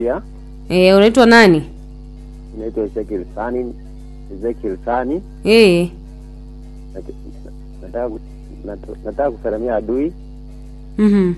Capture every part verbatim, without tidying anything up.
Yeah. Eh, unaitwa nani? Naitwa Ezekiel Sani. Ezekiel Sani. Eh. Nataka nataka kusalamia adui. Mhm.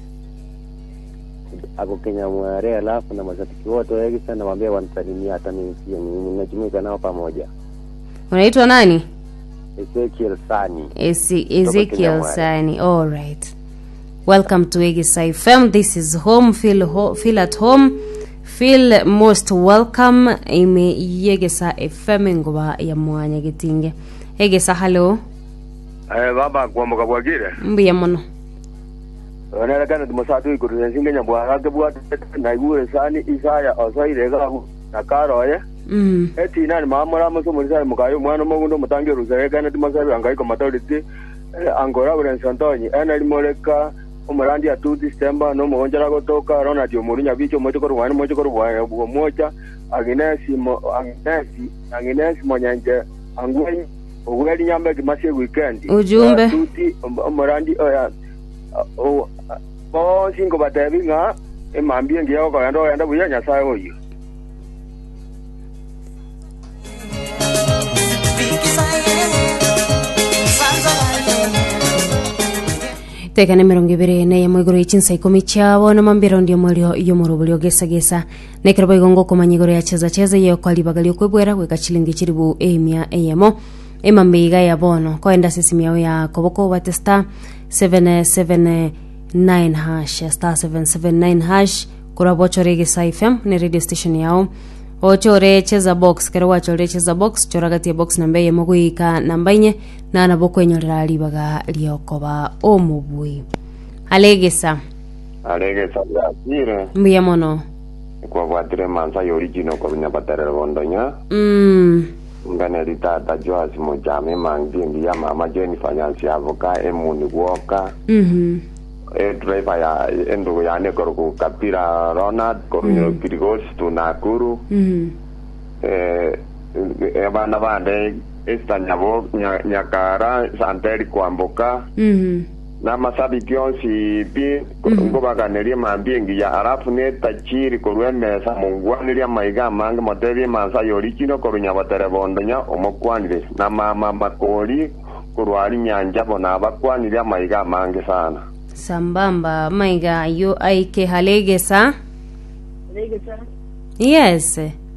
Ako Kenya Mware, alafu na mashabiki wote wengi sana waambia wanisalimia, hata mimi pia ninajumuika nao pamoja. Unaitwa nani? Ezekiel Sani. Ezi Ezekiel Sani. All right. Welcome to Egesa F M. This is home. Feel ho feel at home. Feel most welcome. Ime Egesa F M ngoba ya mwanya gitinge. Egesa, hello. Eh baba kwa mukabwagire. Mbiya mono. Onera kana tumusatu ikurunya singe nyabwa akebwa na igure Sani Isaya osaire gahu nakaroye. Mhm. Eti nani mamara muso muri mukayo mwana mugundo mutangiye ruzaye kana tumasabe angaiko matoriti angora bure santonyi ena limoreka umurandi ya two December no muhonjera gotoka rona dio murunya bicho mocho ko rwana mocho ko rwana bwo mocha aginesi mo aginesi aginesi monyanje angwe ugari nyambe kimasie weekend ujumbe tuti umurandi oya o o singo batebinga emambie ngiyo ko yando yanda buya nyasaye oyo tekane mirongo ibiri na yamwe iguru y'ichinsa ikumi cyabo na mambiro ndio mulio iyo murubulyo gesa gesa nekero igongo kumanyigoro ya cheza cheza yo kwalibaga lyo kwebwera weka chilingi chiribu emia eyemo emambiga ya bono ko enda sisimi yawe ya koboko watesta seven seven nine hash star seven seven nine hash kura bochore Egesa F M ne radio station yao ochore cheza box kero wachore cheza box choragati ya box namba ye muguika namba inye na naboko enyorera libaga lyokoba omubui alegesa alegesa ya tire mbiya mono kwa bwatire mansa yo original ko binyabatere bondonya mm ngane ditata Joas mojame mangindi ya mama Jenny finance avoka emuni woka mhm e driver ya endo ya ne korku kapira Ronald korunyo kirigos tunakuru mhm eh e bana bande esta nyabo nyakara santeri kwamboka mhm na masabiki onsi bi ngobaganirie mambingi ya arafu ne tachiri korwemesa mungwaniria maiga mange motebi mansa yorikino korunya baterebondonya omokwanire na mama makori kurwari nyanja bona bakwaniria maiga mange sana sambamba maiga yo aike halegesa Alegesa yes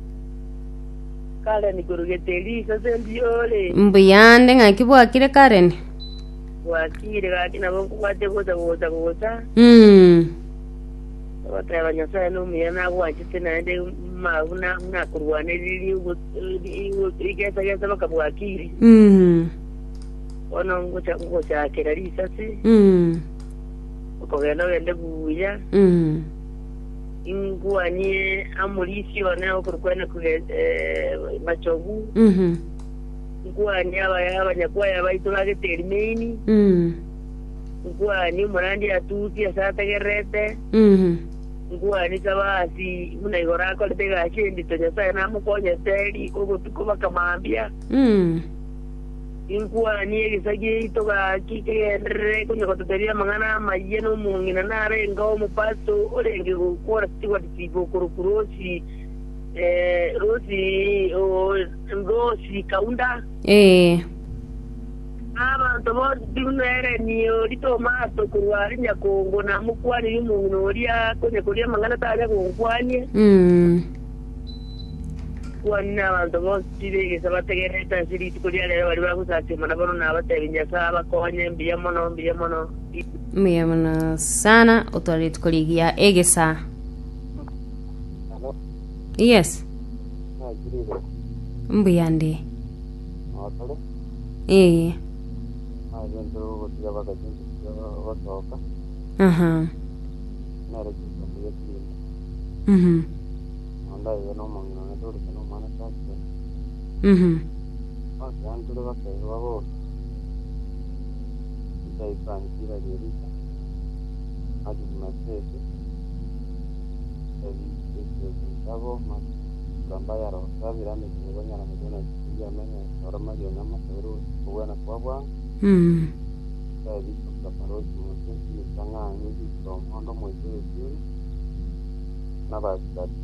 kala ni kurugeteli sasa ndiole mbiyande ngakibwa kire Karen wakire gaki nabo kwate goza goza goza mm wata banyasa no miyana wachite na ende mauna na kurwane lili igeza geza bakabwakiri mhm ono ngocha ngocha kerali sasi mm ukogenda wende buya mhm ingwanye amulisio na okurukwana ku eh machogu mhm ngwanye aba abanyakwa yabaitulage termini mhm ngwanye murandi atuti asategerete mhm ngwanye sabasi munaigora ko letega chindi tonya na mukonya teri ogutuko bakamambia mhm ingwanye gisagi toga kikere kunyo koteria mangana mayeno mungina nare ngao mupasto orenge gukora tiwa tipo kurukurosi eh rosi o rosi kaunda eh aba tomo dinere ni orito mato kurwari nyakongo na mukwani yumuntu oria kunye kuria mangana taja kunkwanye mhm wana abantu bose bigeze bategereza ziri kuria rero bari bagusatse mana bono nabatebinya saba konye mbiye mono mbiye mono mbiya mono sana otorit koligia Egesa yes mbiyande Otore. eh Ah, dentro gotia bakaje wasoka. aha Nare kitu yeti. mhm Anda yeno mangana dori kono mana sasa. mhm Ah, dentro bakaje wabo. Dai franchira deri. Adi masese. Dai itu sabo mas gamba ya rosa virame kubonya na mjona ya mene orama yo nama seru buena kwa mhm dai visto caparosi mo senti tanga ni di tomondo mo dio n'abasikari